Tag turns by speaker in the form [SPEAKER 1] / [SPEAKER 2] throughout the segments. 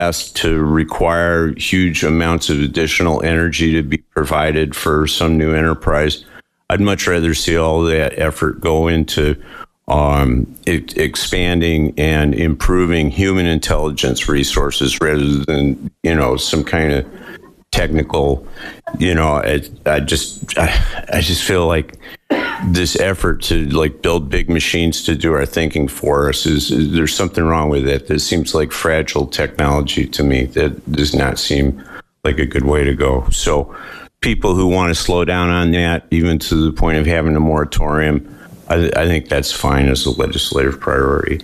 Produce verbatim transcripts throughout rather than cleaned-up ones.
[SPEAKER 1] past to require huge amounts of additional energy to be provided for some new enterprise. I'd much rather see all that effort go into um, it, expanding and improving human intelligence resources rather than, you know, some kind of technical, you know, I, I just, I, I just feel like this effort to like build big machines to do our thinking for us is, is there's something wrong with it. This seems like fragile technology to me. That does not seem like a good way to go. So people who want to slow down on that, even to the point of having a moratorium, I, I think that's fine as a legislative priority.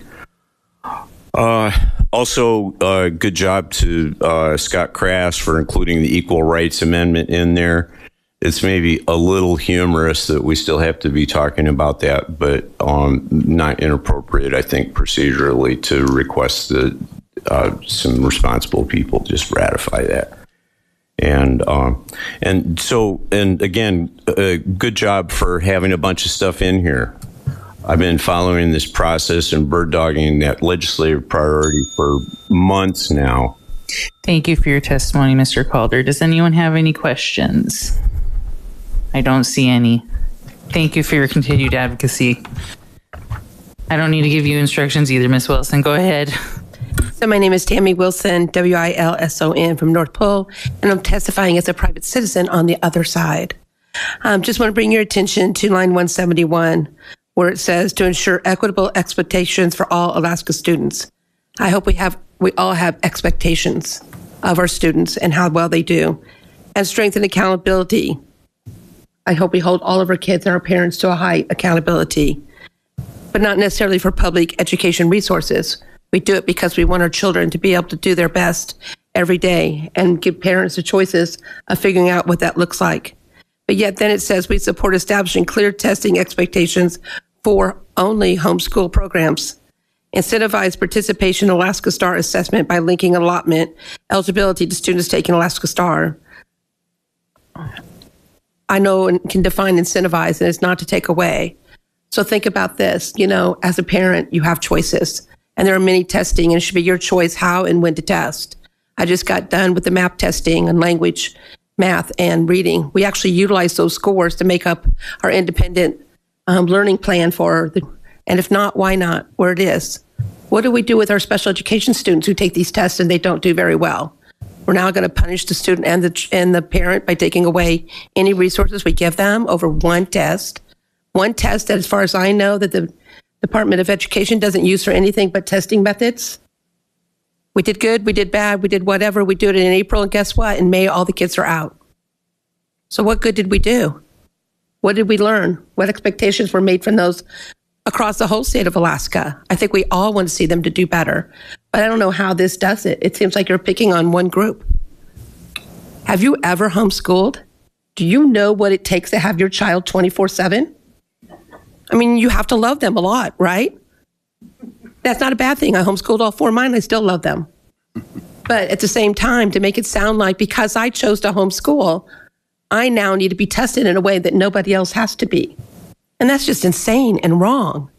[SPEAKER 1] Uh, also, uh, good job to uh, Scott Crass for including the Equal Rights Amendment in there. It's maybe a little humorous that we still have to be talking about that, but um, not inappropriate, I think, procedurally to request that uh, some responsible people just ratify that. And um, and so, and again, uh, good job for having a bunch of stuff in here. I've been following this process and bird dogging that legislative priority for months now.
[SPEAKER 2] Thank you for your testimony, Mister Calder. Does anyone have any questions? I don't see any. Thank you for your continued advocacy. I don't need to give you instructions either, Miz Wilson. Go ahead.
[SPEAKER 3] So my name is Tammy Wilson, W I L S O N from North Pole, and I'm testifying as a private citizen on the other side. Um, just want to bring your attention to line one seventy-one, where it says to ensure equitable expectations for all Alaska students. I hope we have we all have expectations of our students and how well they do, and strengthen accountability. I hope we hold all of our kids and our parents to a high accountability, but not necessarily for public education resources. We do it because we want our children to be able to do their best every day and give parents the choices of figuring out what that looks like. But yet then it says we support establishing clear testing expectations for only homeschool programs. Incentivize participation in Alaska Star assessment by linking allotment eligibility to students taking Alaska Star. I know and can define incentivize, and it's not to take away. So think about this. You know, as a parent, you have choices, and there are many testing, and it should be your choice how and when to test. I just got done with the MAP testing and language, math, and reading. We actually utilize those scores to make up our independent um, learning plan for the, and if not, why not? Where it is. What do we do with our special education students who take these tests and they don't do very well? We're now going to punish the student and the and the parent by taking away any resources we give them over one test. One test that, as far as I know, that the Department of Education doesn't use for anything but testing methods. We did good, we did bad, we did whatever. We do it in April, and guess what? In May, all the kids are out. So what good did we do? What did we learn? What expectations were made from those across the whole state of Alaska? I think we all want to see them to do better. But I don't know how this does it. It seems like you're picking on one group. Have you ever homeschooled? Do you know what it takes to have your child twenty-four seven? I mean, you have to love them a lot, right? That's not a bad thing. I homeschooled all four of mine. I still love them. But at the same time, to make it sound like because I chose to homeschool, I now need to be tested in a way that nobody else has to be. And that's just insane and wrong.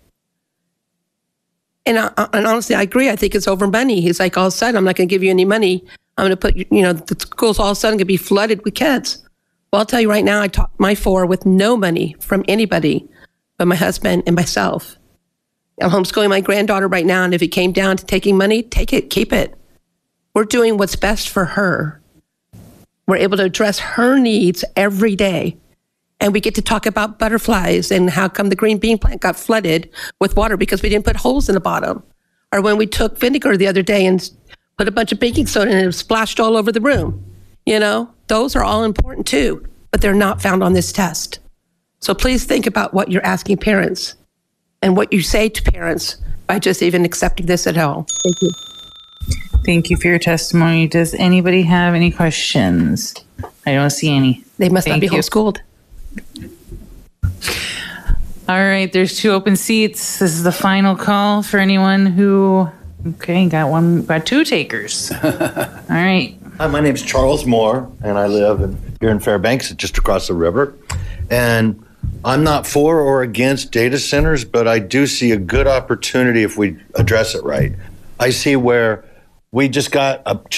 [SPEAKER 3] And, I, and honestly, I agree. I think it's over money. He's like, all of a sudden, I'm not going to give you any money. I'm going to put, you know, the schools all of a sudden going to be flooded with kids. Well, I'll tell you right now, I taught my four with no money from anybody but my husband and myself. I'm homeschooling my granddaughter right now, and if it came down to taking money, take it, keep it. We're doing what's best for her. We're able to address her needs every day. And we get to talk about butterflies and how come the green bean plant got flooded with water because we didn't put holes in the bottom. Or when we took vinegar the other day and put a bunch of baking soda in it and it splashed all over the room. You know, those are all important too, but they're not found on this test. So please think about what you're asking parents and what you say to parents by just even accepting this at all. Thank you.
[SPEAKER 2] Thank you for your testimony. Does anybody have any questions? I don't see any.
[SPEAKER 3] They must
[SPEAKER 2] Thank
[SPEAKER 3] not be
[SPEAKER 2] you.
[SPEAKER 3] homeschooled.
[SPEAKER 2] All right, there's two open seats. This is the final call for anyone who, okay, got one, got two takers. All right.
[SPEAKER 4] Hi, my name is Charles Moore, and I live in, here in Fairbanks, just across the river. And I'm not for or against data centers, but I do see a good opportunity if we address it right. I see where we just got a